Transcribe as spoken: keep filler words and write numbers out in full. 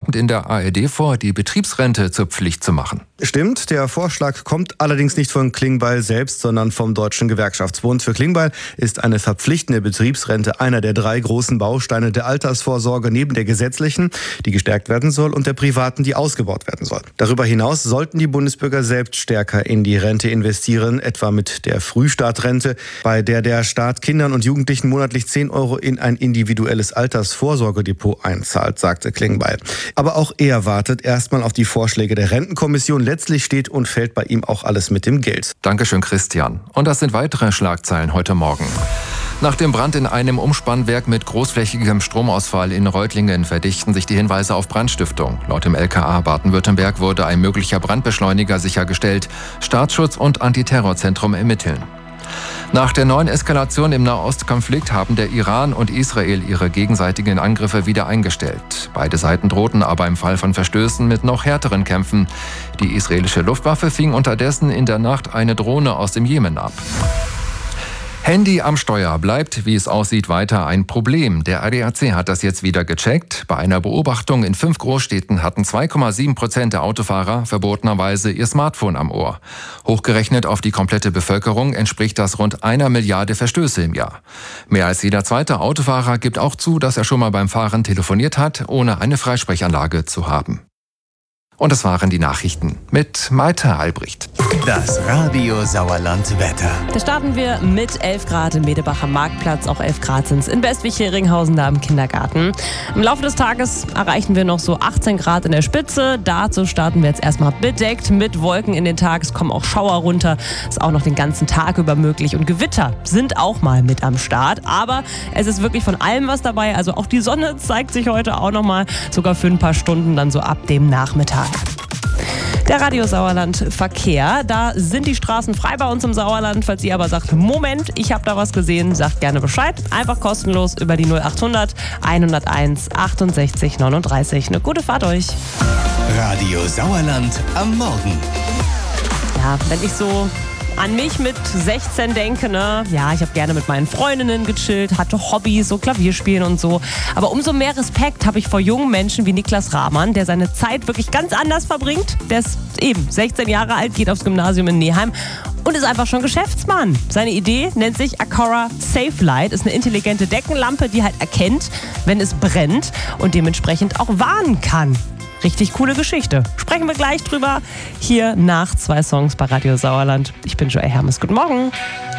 Abend in der A R D vor, die Betriebsrente zur Pflicht zu machen. Stimmt, der Vorschlag kommt allerdings nicht von Klingbeil selbst, sondern vom Deutschen Gewerkschaftsbund. Für Klingbeil ist eine verpflichtende Betriebsrente einer der drei großen Bausteine der Altersvorsorge neben der gesetzlichen, die gestärkt werden soll, und der privaten, die ausgebaut werden soll. Darüber hinaus sollten die Bundesbürger selbst stärker in die Rente investieren, etwa mit der Frühstartrente, bei der der Staat Kindern und Jugendlichen monatlich zehn Euro in ein individuelles Altersvorsorgedepot einzahlt, sagte Klingbeil. Aber auch er wartet erstmal auf die Vorschläge der Rentenkommission. Letztlich steht und fällt bei ihm auch alles mit dem Geld. Dankeschön, Christian. Und das sind weitere Schlagzeilen heute Morgen. Nach dem Brand in einem Umspannwerk mit großflächigem Stromausfall in Reutlingen verdichten sich die Hinweise auf Brandstiftung. Laut dem L K A Baden-Württemberg wurde ein möglicher Brandbeschleuniger sichergestellt. Staatsschutz und Antiterrorzentrum ermitteln. Nach der neuen Eskalation im Nahostkonflikt haben der Iran und Israel ihre gegenseitigen Angriffe wieder eingestellt. Beide Seiten drohten aber im Fall von Verstößen mit noch härteren Kämpfen. Die israelische Luftwaffe fing unterdessen in der Nacht eine Drohne aus dem Jemen ab. Handy am Steuer bleibt, wie es aussieht, weiter ein Problem. Der A D A C hat das jetzt wieder gecheckt. Bei einer Beobachtung in fünf Großstädten hatten zwei Komma sieben Prozent der Autofahrer verbotenerweise ihr Smartphone am Ohr. Hochgerechnet auf die komplette Bevölkerung entspricht das rund einer Milliarde Verstöße im Jahr. Mehr als jeder zweite Autofahrer gibt auch zu, dass er schon mal beim Fahren telefoniert hat, ohne eine Freisprechanlage zu haben. Und das waren die Nachrichten mit Maite Albrecht. Das Radio Sauerland Wetter. Da starten wir mit elf Grad im Medebacher Marktplatz. Auch elf Grad sind es in Westwig-Heringhausen, da im Kindergarten. Im Laufe des Tages erreichen wir noch so achtzehn Grad in der Spitze. Dazu starten wir jetzt erstmal bedeckt mit Wolken in den Tag. Es kommen auch Schauer runter. Ist auch noch den ganzen Tag über möglich. Und Gewitter sind auch mal mit am Start. Aber es ist wirklich von allem was dabei. Also auch die Sonne zeigt sich heute auch noch mal, sogar für ein paar Stunden dann so ab dem Nachmittag. Der Radio Sauerland Verkehr, da sind die Straßen frei bei uns im Sauerland. Falls ihr aber sagt, Moment, ich habe da was gesehen, sagt gerne Bescheid. Einfach kostenlos über die null achthundert hunderteins achtundsechzig neununddreißig. Eine gute Fahrt euch. Radio Sauerland am Morgen. Ja, wenn ich so an mich mit sechzehn denke, ne? Ja, ich habe gerne mit meinen Freundinnen gechillt, hatte Hobbys, so Klavierspielen und so. Aber umso mehr Respekt habe ich vor jungen Menschen wie Niklas Rahmann, der seine Zeit wirklich ganz anders verbringt. Der ist eben sechzehn Jahre alt, geht aufs Gymnasium in Neheim und ist einfach schon Geschäftsmann. Seine Idee nennt sich Acora Safe Light, ist eine intelligente Deckenlampe, die halt erkennt, wenn es brennt und dementsprechend auch warnen kann. Richtig coole Geschichte. Sprechen wir gleich drüber hier nach zwei Songs bei Radio Sauerland. Ich bin Joey Hermes. Guten Morgen.